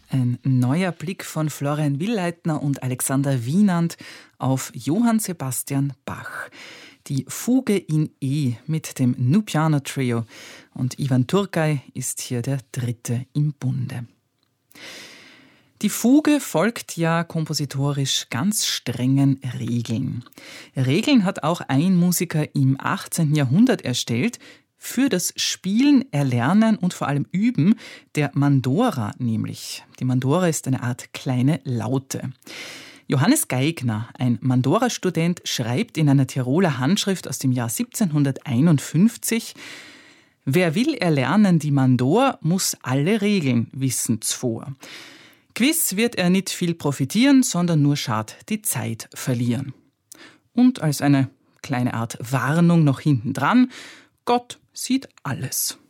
Ein neuer Blick von Florian Willeitner und Alexander Wienand auf Johann Sebastian Bach. Die Fuge in E mit dem New Piano Trio. Und Ivan Turkay ist hier der Dritte im Bunde. Die Fuge folgt ja kompositorisch ganz strengen Regeln. Regeln hat auch ein Musiker im 18. Jahrhundert erstellt, für das Spielen, Erlernen und vor allem Üben der Mandora nämlich. Die Mandora ist eine Art kleine Laute. Johannes Geigner, ein Mandora-Student, schreibt in einer Tiroler Handschrift aus dem Jahr 1751: Wer will erlernen die Mandor, muss alle Regeln wissen zuvor. Gewiss wird er nicht viel profitieren, sondern nur schad die Zeit verlieren. Und als eine kleine Art Warnung noch hinten dran: Gott sieht alles.